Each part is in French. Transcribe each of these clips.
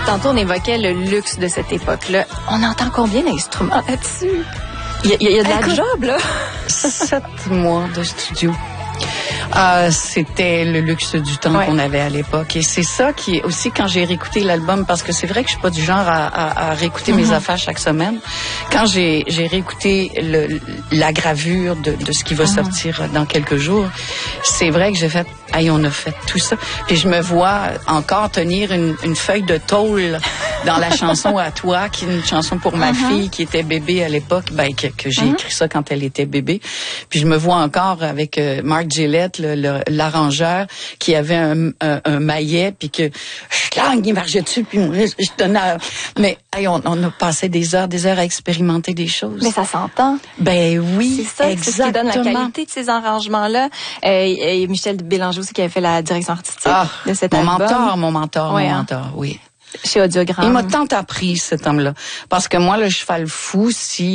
Tantôt, on évoquait le luxe de cette époque-là. On entend combien d'instruments là-dessus? Il y a de la job, là. 7 mois de studio. C'était le luxe du temps qu'on avait à l'époque. Et c'est ça qui est aussi quand j'ai réécouté l'album, parce que c'est vrai que je suis pas du genre à réécouter mes affaires chaque semaine. Quand j'ai réécouté la gravure de ce qui va sortir dans quelques jours, c'est vrai que j'ai fait, hey, on a fait tout ça. Puis je me vois encore tenir une feuille de tôle dans la chanson À toi, qui est une chanson pour ma fille qui était bébé à l'époque, que j'ai écrit ça quand elle était bébé. Puis je me vois encore avec Mark Gillette, l'arrangeur, qui avait un maillet, puis que il marchait dessus, puis je donnais... Mais hey, on a passé des heures à expérimenter des choses. Mais ça s'entend. Ben oui, c'est ça, exactement. C'est ce qui donne la qualité de ces arrangements-là. Et Michel Bélanger aussi qui avait fait la direction artistique de cet album. Mon mentor, oui. Chez Audiogramme. Il m'a tant appris, cet homme-là. Parce que moi, le cheval fou,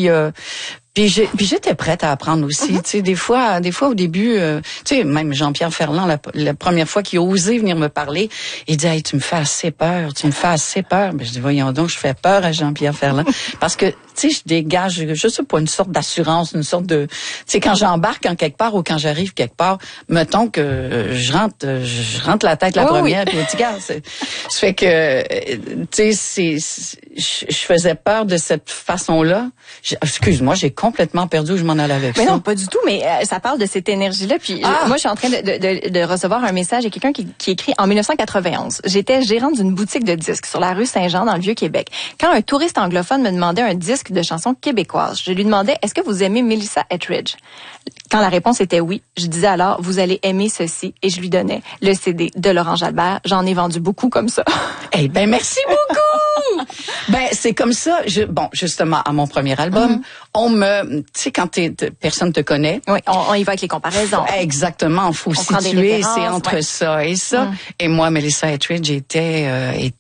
Puis j'étais prête à apprendre aussi. Tu sais, des fois au début, tu sais, même Jean-Pierre Ferland, la première fois qu'il a osé venir me parler, il dit, hey, tu me fais assez peur. Ben, je dis, voyons donc, je fais peur à Jean-Pierre Ferland. Parce que, tu sais, je dégage, je sais pas, une sorte d'assurance, une sorte de, tu sais, quand j'embarque en quelque part ou quand j'arrive quelque part, mettons que je rentre la tête la première, puis je dis, regarde, ça fait que, tu sais, je faisais peur de cette façon-là. Excuse-moi, j'ai complètement perdu où je m'en allais avec ça. Mais non, pas du tout, mais ça parle de cette énergie-là. Puis moi, je suis en train de recevoir un message de quelqu'un qui écrit en 1991. J'étais gérante d'une boutique de disques sur la rue Saint-Jean dans le Vieux-Québec. Quand un touriste anglophone me demandait un disque de chansons québécoises, je lui demandais, est-ce que vous aimez Melissa Etheridge? Quand la réponse était oui, je disais alors, vous allez aimer ceci, et je lui donnais le CD de Laurent Jalbert. J'en ai vendu beaucoup comme ça. Eh ben, merci beaucoup! Ben, c'est comme ça. Bon, justement, à mon premier album, tu sais, quand personne te connaît. Oui, on y va avec les comparaisons. Exactement, faut situer, c'est entre ça et ça. Et moi, Melissa Etheridge était